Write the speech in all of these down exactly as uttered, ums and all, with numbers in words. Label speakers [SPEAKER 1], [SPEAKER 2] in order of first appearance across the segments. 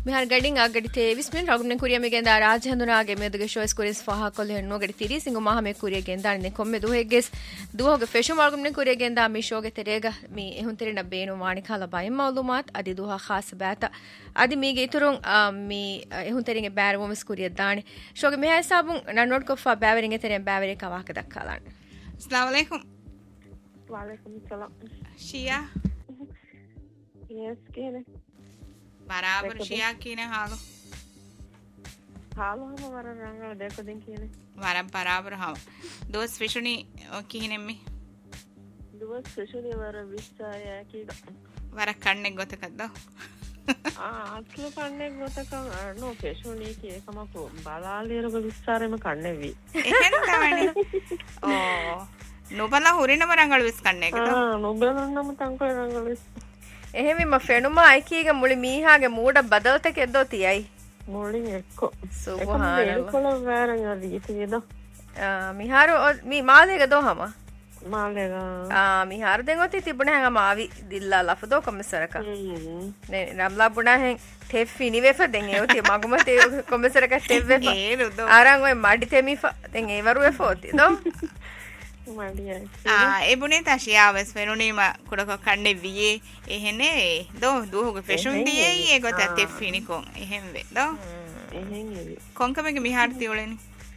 [SPEAKER 1] Mihar gading agadi tevis min ragunne kuriya me genda rajhandunage meduge shows kuris faha kolle no gadi tiri singu maha me kuriya genda ne komme duheges duhoge feshu margunne kuriya genda mi shoge terega mi ehun terina beenu mani khala bayim malumat adi duha khas bata adi mi ge iturun mi ehun teringe bærwomes kuriya dani shoge me hesabun na not ko fa bæveringe teren bævere kawaka dakkalan
[SPEAKER 2] Assalamu alaikum
[SPEAKER 3] Wa alaikum salam
[SPEAKER 2] Shia
[SPEAKER 3] Yes kene
[SPEAKER 2] बराबर शिया कीने हालो
[SPEAKER 3] हालो हम वरा रंग देखो दिन कीने
[SPEAKER 2] वरा बराबर हम दोस्त फिशुनी कीने मी
[SPEAKER 3] दोस्त फिशुनी वरा विस्ता या की
[SPEAKER 2] वरा करने गोते कद्दो
[SPEAKER 3] आ असल करने गोते का नो फिशुनी की कमको बालालेरो को विस्तारे में करने भी
[SPEAKER 2] එහෙන්ද වනේ ඕ නොබලා හොරිනම රංගල විස් කන්නේ එකද
[SPEAKER 3] ආ නොබලන්නම තංකල රංගල විස්
[SPEAKER 1] එහෙම ෆෙනුමා අයිකීගේ මුලි මීහාගේ මූඩ බදල්ත කෙද්දෝ තියයි
[SPEAKER 3] මුලින් එක්ක
[SPEAKER 1] සුබ්හානල්ලාහ්
[SPEAKER 3] ඒකල වරන් අර ඉතිවිද
[SPEAKER 1] ආ මිහාරු මී මාලේක දෝහම
[SPEAKER 3] මාලේක
[SPEAKER 1] ආ මිහාරු දෙන් ඔති තිබුණ හැම ආවි දිල්ලා ලෆදෝ කොමසරක නේ රම්ලා බුණා හෙන් තෙෆි නිවෙෆ දෙන් ඒ ඔති මගුම තේ කොමසරක තෙවෙෆ
[SPEAKER 2] ඒ රුදෝ
[SPEAKER 1] ආරන් ඔය මඩි තෙමිෆ දෙන් ඒ වරුවේ ෆෝති දෝ
[SPEAKER 3] මඩියයි
[SPEAKER 2] ආ ඒ බුනේ තශියාවස් වෙනුනීම කුඩක කන්නේ වියේ එහෙනේ දෝ දුහුගේ ෆෙෂන් දියේ ඒ ගොත තෙෆිනි කොන් එහෙම් වේ දෝ
[SPEAKER 3] එහෙන් එවි
[SPEAKER 2] කොන්කමගේ මිහාර තියොලෙනි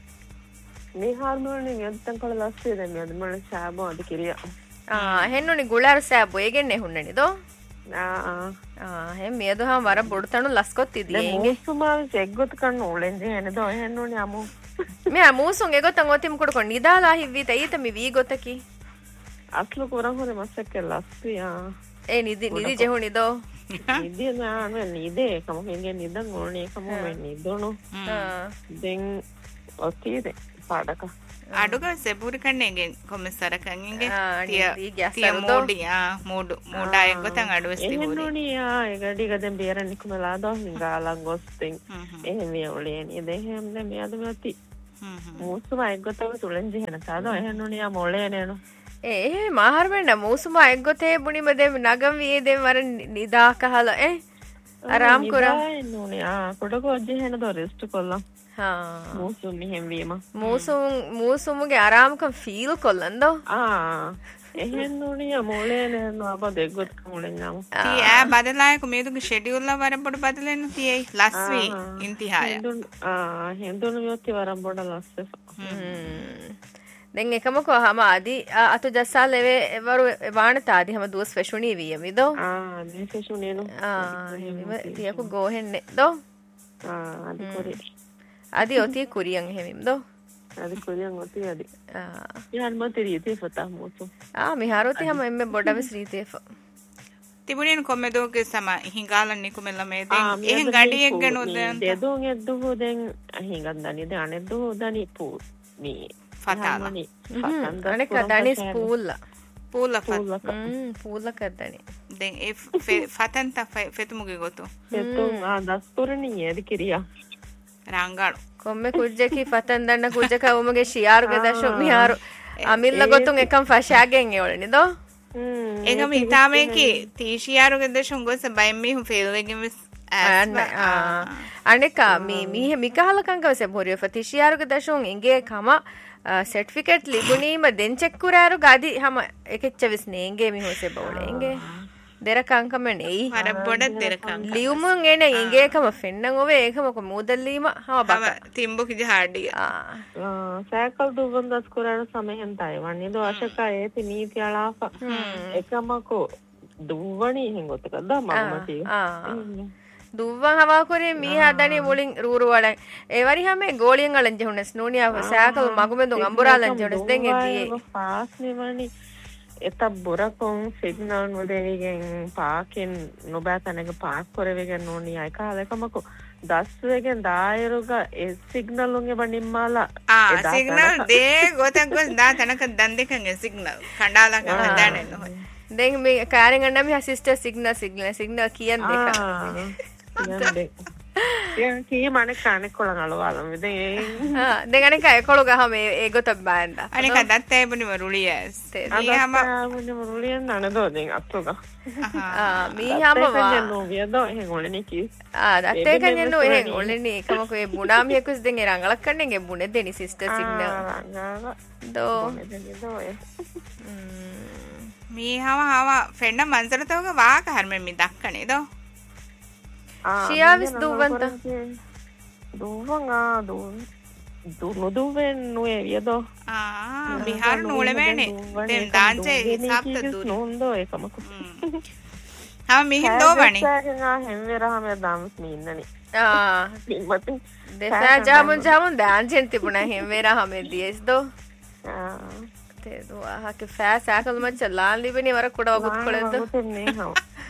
[SPEAKER 3] මිහාර මොනේ යත්තන් කල ලස්සේ දැන් යද මොන සාබෝ අද කිරියා
[SPEAKER 1] ආ හෙන්නුනි ගුලාර සෑබෝ ඒගෙන්නේ හුන්නනි දෝ
[SPEAKER 3] ආ
[SPEAKER 1] ආ හෙන් මියදෝ හම් වර බොඩතණු ලස්කොත් ඉදියේ
[SPEAKER 3] ඉංගේ සුමාවි එක්ගොත කන්න ඕලෙන්ජේ එනදෝ හෙන්නුනි අමු
[SPEAKER 1] මෙයා මූසුන් එගොතන් ඔතිම කුඩ කො නිදාලා හිව්විත ඊත මි වී ගොතකි
[SPEAKER 3] අස්ලු කොරන් හොරේ මස්සක ලස්සියා
[SPEAKER 1] ඒ නිදි නිදි ජෙහුනි දෝ
[SPEAKER 3] නිදි නා නේ නිදේ කම හෙන්ගේ නිදන් ඕනේ කම මෙ නිදොනු
[SPEAKER 1] ආ
[SPEAKER 3] දෙන් ඔතිද පාඩක
[SPEAKER 2] අඩුක සෙපුරි කන්නේගෙන් කොමසරකන් ඉංගේ
[SPEAKER 1] නිදි
[SPEAKER 2] තිය
[SPEAKER 1] ගැසරු දෝ
[SPEAKER 2] මෝඩියා මෝඩු මෝඩායෙන් ගොතන් අඩුවස් තිබුනේ
[SPEAKER 3] එහෙන්නුනියා ඒ ගඩි ගදෙන් බේරන් නිකුමලා දෝ හිඟාලන් ගොස්තින් එහෙම යෝලේ නේ දෙහෙම් නේ මෙයද මෙති මූසුම එක්ගොතව තුලෙන්ජි හෙන තාදෝ එහෙන්නුනියා මොලේ නේනු
[SPEAKER 1] ඒ මාහර්වෙන්න මූසුම එක්ගොතේ බුනිම දෙම් නගම් වියේ දෙම් වර නිදා කහලා ඒ ආරාම් කරා
[SPEAKER 3] එහෙන්නුනියා කොඩකෝ ඔජ්ජේ හෙන දෝ රෙස්ට් කොල්ලා
[SPEAKER 1] හා
[SPEAKER 3] මූසුම් මෙහෙම වීම
[SPEAKER 1] මූසුම් මූසුමුගේ ආරාමකම් ෆීල් කොල්ලන්දෝ
[SPEAKER 3] ආ එහෙන්නුනියා මොලේ නේනු අප දෙග්ගොත් කමුලෙන් නාම
[SPEAKER 2] තිය ඈ බදලායක මේදුගේ ෂෙඩියුල් ලා වරම් පොඩ බදලෙන්න තියයි ලස්වි ඉන්තිහාය
[SPEAKER 3] ආ හෙන්දුන යොත්ති වරම් පොඩ ලස්ස
[SPEAKER 1] දැන් එකමකෝ හම আদি අතු ජස්සා ලෙවේ එවරු වාණ තාදි හැම දුවස් ෆෙෂුනි වියමි දෝ
[SPEAKER 3] ආ නේ ෆෙෂුනි නෝ
[SPEAKER 1] ආ හිම තියකෝ ගෝහෙන්නේ දෝ
[SPEAKER 3] ආ අදි කොරි
[SPEAKER 1] අදි ඔතිය කුරියන් එහෙමිම් දෝ
[SPEAKER 3] අදි කුරියන් ඔතිය අදි
[SPEAKER 1] ආ
[SPEAKER 3] යහන් මතරිය තේ ෆතා මොතු
[SPEAKER 1] ආ මිහාරොති හැම එම්මෙ බොඩවස් රීතේෆ
[SPEAKER 2] තිබුණේන කොමෙදෝගේ සම හිඟාලන් නිකුමෙල්ල මේ දෙන් එහෙන් ගඩියෙක් ගනොත් දැන්
[SPEAKER 3] දෙදෝන් එද්දෝ දැන් හිඟන් දනි දැන් අනෙද්දෝ දනි පු මේ
[SPEAKER 2] ෆතාලා
[SPEAKER 1] අනේ කදණි ස්පූල්ලා
[SPEAKER 2] පූලා
[SPEAKER 3] පූලා
[SPEAKER 1] හ්ම් පූල්ලා කදණි
[SPEAKER 2] දැන් ඒ ෆතන් තා ෆෙතුමුගේ ගොතෝ
[SPEAKER 3] එතුන් ආ දස්පුරණි එද කිරියා
[SPEAKER 2] රංගාලු
[SPEAKER 1] කොම්මෙ කුජ්ජකි ෆතන් දන්න කුජ්ජක උමගේ ශියාරුගේ දශෝ මිහාරු අමිල්ල ගොතුන් එකම් ෆෂාගෙන් එවලනි දෝ
[SPEAKER 2] ඒකම හිතාමේකි තීෂියාරුගේ දශුන් ගොස බයිම් මිහු ෆේල්වෙගෙන් විස්
[SPEAKER 1] අනෙකා මේ මීහ මිකහලකංකවසේ බොරිය ෆතිෂියාරුගේ දශුන් ඉංගේ කම ಸರ್ಟಿಫಿಕೇಟ್ ಲಿಗುನೀಮ ದೆಂಚೆಕ್ ಕುರಾರು ಗಾದಿ ಹಮ ಎಕೆಚ್ಚ ವಿಸ್ನೇಂಗೆ ಮಿ ಹೋಸೆ ಬೌಳೆಂಗೆ ದೆರಕಂಕಮನ್ ಎಯಿ
[SPEAKER 2] ಹರಬೊಡ ದೆರಕಂಕ
[SPEAKER 1] ಲಿಯುಮುನ್ ಎನೆ ಇಂಗೆ ಕಮ ಫೆನ್ನಂ ಒವೆ ಏಕಮ ಕೊ ಮೂದಲ್ಲೀಮ ಹಮ ಬಕ
[SPEAKER 2] ತಿಂಬು ಕಿಜ ಹಾಡಿ
[SPEAKER 3] ಆ ಸೈಕಲ್ ದು ಬಂದಸ್ ಕುರಾರು ಸಮಯನ್ ತಾಯಿ ವಣಿದು ಅಶಕ ಏತಿ ನೀತಿ ಅಳಾಫ ಏಕಮ ಕೊ ದುವಣಿ ಹಿಂಗೊತ್ತಕದ ಮಮ್ಮತಿ
[SPEAKER 1] ಆ දුව්වන් හවා කරේ මීහා දණි මුලින් රූරු වලයි ඒ වරි හැමේ ගෝලියෙන් අලංජ හුනස් නෝනියා සෑකල් මගුමෙදුන් අම්බුරා ලංජ හුනස් දෙන් එදී
[SPEAKER 3] පාස් නෙවනි එත බොරකොන් සිග්නල් නොදෙවිගෙන් පාකෙන් නොබෑතනක පාක් කරවෙගෙන් නෝනියා කාලෙකමකෝ දස් වෙගෙන් දායරුග ඒ සිග්නල් උන්ගේ බණිම්මාලා
[SPEAKER 2] ආ සිග්නල් දේ ගොතන් ගොස් දා තනක දන් දෙකන් ඒ සිග්නල් කණ්ඩාලක හදාන්නේ නෝ
[SPEAKER 1] දැන් මේ කාරෙන් ගන්න මේ සිස්ටර් සිග්නල් සිග්නල් සිග්නල් කියන් දෙක
[SPEAKER 3] කී මනේ කන්නේ කොළඟලු වලම ඉතින්
[SPEAKER 1] ආ දෙගනේ කය කොළු ගහම ඒ ගොත බෑන්ද
[SPEAKER 2] අනික දත්තේ බුනි මරුලියස්
[SPEAKER 3] මීහම බුනි මරුලියන් නනදෝ දෙන් අත්තුග
[SPEAKER 1] ආ මීහම වා
[SPEAKER 3] නෝ වියදෝ එහෙන් ඔලනේ කී
[SPEAKER 1] ආ දත්තේ කන්නේ නෝ එහෙන් ඔලනේ එකමක ඒ බුණාම යකුස් දෙන් ඒ රංගලක් කන්නේ ගේ බුනේ දෙනි සිස්ටර් සිග්නල් දෝ
[SPEAKER 3] දෝ
[SPEAKER 2] මීහම හව ෆෙන්න මන්සරතවක වාක හර්මෙන් මි දක්කනේ දෝ
[SPEAKER 1] Shiavis duvan ta.
[SPEAKER 3] Duvan ah dun. Du no duven no evido.
[SPEAKER 2] Ah, bihar nole mene. Dem danche sabta dur.
[SPEAKER 3] Nondo ekamako.
[SPEAKER 2] Ha mihin do bani.
[SPEAKER 3] Sa hemvera hame dams minnani.
[SPEAKER 1] Ah.
[SPEAKER 3] Mati.
[SPEAKER 1] Desa jamun jamun danchen tibuna hemvera hame dies do.
[SPEAKER 3] Ah.
[SPEAKER 1] Te do ah ke fa sa kal man chalan libeni wara kuda gut kolendu.
[SPEAKER 3] Tenne ha.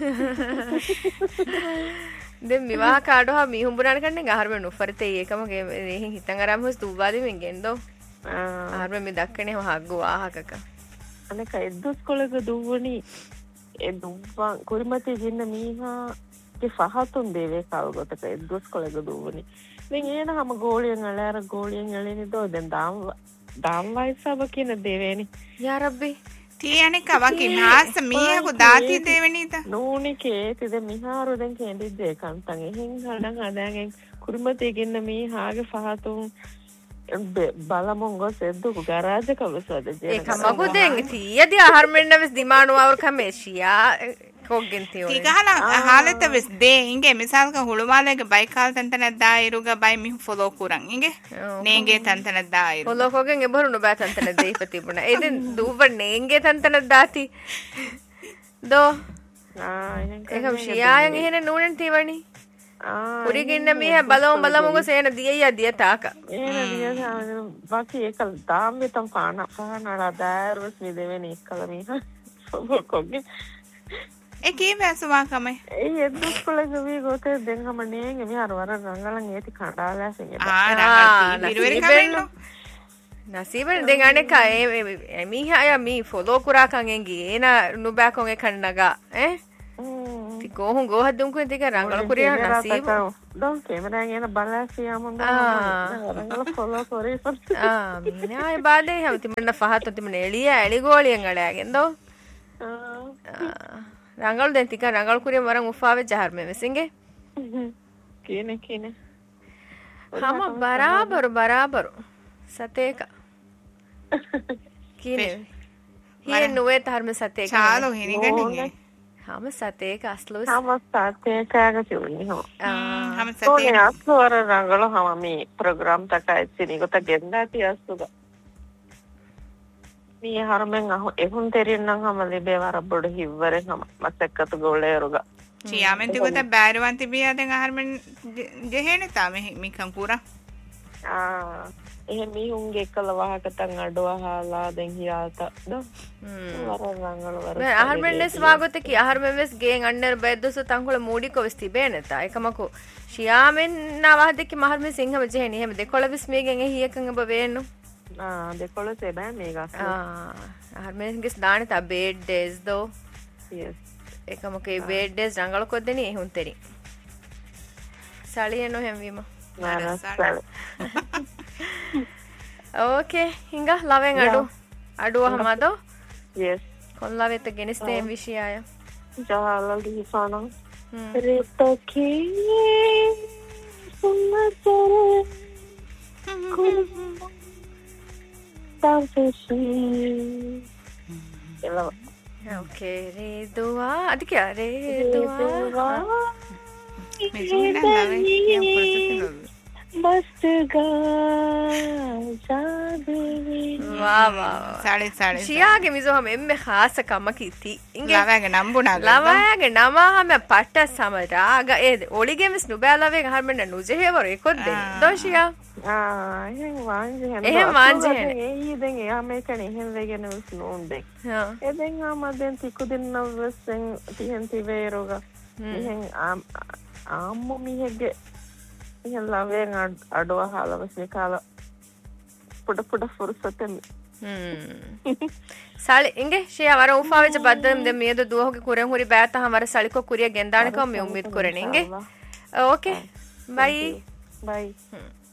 [SPEAKER 1] දැන් විවාහ කාඩෝ හා මීහුම් බුනාන කන්නේ ගහරම නුෆරතේ ඒකම ගේ හිතන් අරම් හොස් දුවාදි මෙන් ගෙන්දෝ ආ හරම මේ දක්කනේ හග්ගු වාහකක
[SPEAKER 3] අනක එද්දුස් කොලක දුවණි ඒ දුවා කුරිමතේ ජින්න මීහා ගේ ෆහතුන් දේවේ කවගතක එද්දුස් කොලක දුවණි දැන් එන හැම ගෝලියෙන් අලාර ගෝලියෙන් අලෙනි දෝ දැන් දාම් දාම් වයිසව කියන දේවේනි
[SPEAKER 2] යා රබ්බි තියනේ කවකි නාස මීහකු දාති දෙවෙනිත
[SPEAKER 3] නෝනි කේතිද මිහාරු දැන් කේන්දි දෙකන්තන් එහෙන් හඩන් හදාගෙන කුරුමතේ ගෙන්න මීහාගේ ෆහතුන් බලමුංගෝ සෙද්දු ගරාජ කවසද
[SPEAKER 1] ඒ කමකු දැන් තියදී ආහාරෙන්න වෙස් දිමානු අවර කමේෂියා කොග්ගෙන් තියෝ
[SPEAKER 2] තිගහලා හාලත වෙස් දේ ඉංගේ මිසල්ක හුළුමාලේගේ බයිකාල් තන්තන දායිරුගා බයි මිහු ෆලෝ කුරන් ඉංගේ නේගේ තන්තන දායිරු
[SPEAKER 1] ෆලෝ කොගෙන් එබරුණු බෑ තන්තන දෙයිප තිබුණා එදෙන් දුව නේගේ තන්තන දාති දෝ
[SPEAKER 3] ආ
[SPEAKER 1] ඒකම ෂියායන් එහෙන නූනෙන් තිවණි ආ උරිගින්න මිහ බලවම් බලමුග සේන දියයි දිය තාක
[SPEAKER 3] ඒන දිය වාකි එකල් දාම්මේ තම් පාන පානලා දායරස් මි දෙවෙනි එකල මිහ කොග්ගේ
[SPEAKER 2] ඒ කීවැසුවා කමයි
[SPEAKER 3] ඒ එද්දුස් කොලක වී ගොතේ දෙන් හැම නේගේ මිහාර වර රංගලන් ඒති කඩාලාසෙන්
[SPEAKER 2] ආ රහති ඉරුවරි කමෙන්නෝ
[SPEAKER 1] නසීබෙන් දෙන් අනේ කයි මිහා ය මි ෆලෝ කුරා කංගෙන් ගේන නුබෑ කොන් එකන්නගා ඈ ති කොහොන් ගෝහදුම් කුන් තික රංගල කුරියා නසීබ
[SPEAKER 3] දොන් කැමරාන් එන බලාසියා මොන් රංගල ෆලෝ කරේ
[SPEAKER 1] ආ මිනා ඒ බාදේ හැම තිමන්න ෆහත් තිමන එළිය එළි ගෝලියෙන් අඩයන් දෝ ආ රංගල් දැන් තික රංගල් කුරිය වරන් උෆාවේ ජහර්මෙ වෙසින්ගේ
[SPEAKER 3] කීනේ කීනේ
[SPEAKER 1] හම බරාබර බරාබර සතේක කීනේ හිය නොවේ ධර්ම සතේක
[SPEAKER 2] චාලෝ හිනිගන්නේ
[SPEAKER 1] හම සතේක අස්ලොස්
[SPEAKER 3] හම සතේකක චුනි හො
[SPEAKER 2] ආ හම
[SPEAKER 3] සතේක ඕනේ අස්වර රංගල හම මේ ප්‍රෝග්‍රෑම් තකයි සිනි ගොත ගෙන්දාති අස්සුග මේ හරමෙන් අහ එහුන් තෙරින්නම් හැම ලෙබේ වර බොඩ හිවරේ හැම මතක්කත ගෝලේරුග
[SPEAKER 2] චියාමෙන් තිගොත බෑරවන් තිබියා දැන් හරමෙන් ජෙහෙනේ තාම මිකම් කුරා
[SPEAKER 3] ආ එහෙ මිහුන්ගේ එකල වහකටන් අඩවහලා දැන් හියාත ද හ්ම් වර රංගල වර
[SPEAKER 1] මේ ආහාරෙන්ස් වාගොත කි ආහාරෙන්ස් ගෙන් අන්නර බෙද්දස තංගොල මූඩි කොවස් තිබේනතා එකමකෝ ශියාමෙන් නවහදකි මහර්මෙ සිංහම ජෙහෙනි එහෙම දෙකොළ විස් මේගෙන් එහි එකන් ඔබ වේන්නු
[SPEAKER 3] ආ දෙකොළ සෙබෑ මේක
[SPEAKER 1] ආ ආහාරෙන්ස් දානේ තා බේඩ් ඩේස් දෝ
[SPEAKER 3] yes
[SPEAKER 1] එකමකේ බේඩ් ඩේස් රංගල කොද්දෙනි එහුන් තෙරි සලියනෝ හැම්වීම ඕකේ ಹಿಂಗ ಲವೆಂಗ್ ಅಡು ಅಡುವ ಹಮದೋ
[SPEAKER 3] yes
[SPEAKER 1] ಕೊಲ್ಲವೆತ ಗೆನಿಸ್ತೇ ವಿಷಯಾಯ
[SPEAKER 3] ಜಹಾಲಲಿ ಫಾನ ರೇತಕಿ ಸುಮ್ಮಸರೆ ತಾಫೆಸಿ ಎಲ್ಲ
[SPEAKER 1] ಓಕೆ ರೇ ದುವಾ ಅದಕ್ಕೆ ರೇ ದುವಾ
[SPEAKER 2] මෙජුන ලවෙන් කියම් පොරසතිනොල්
[SPEAKER 3] බස්තගා ජාදේ
[SPEAKER 1] වා වා
[SPEAKER 2] සාලේ සාලේ
[SPEAKER 1] ශියාගේ මිසොහම එම්මේ ખાસ කමකිති
[SPEAKER 2] ඉංගේ ලවගේ නම්බුනා
[SPEAKER 1] ලවගේ නමහම පට්ට සමරාග ඒ ඔලිගේ මිස් නුබෑලවේ හර්මෙන්න නුජෙහෙවර එකොත් දෙන දෝෂියා
[SPEAKER 3] ආ එහෙන් වාංජේ හැම
[SPEAKER 1] එහෙන් වාංජේ
[SPEAKER 3] ඒ දැන් එයා මේකනේ එහෙන් වෙගෙන උස් නෝන්දේ
[SPEAKER 1] හා
[SPEAKER 3] ඒ දැන් ආමෙන් තිකු දෙන්නවසෙන් තිහෙන් තිවේරෝග එහෙන් ආම්මෝ මිහෙගේ එහෙන් ලවෙන් අඩව හලවස්නේ කාලා පොඩ පොඩ ෆුර්සතෙන්
[SPEAKER 1] හ්ම් සාලි ඉංගේ ශියා වර උෆාවෙච බද්දම් දෙ මේද දුවහගේ කුරෙන් හුරි බෑත හම වර සලිකෝ කුරිය ගෙන්දානකම මේ උම්මීද කරන ඉංගේ ඕකේ bye
[SPEAKER 3] bye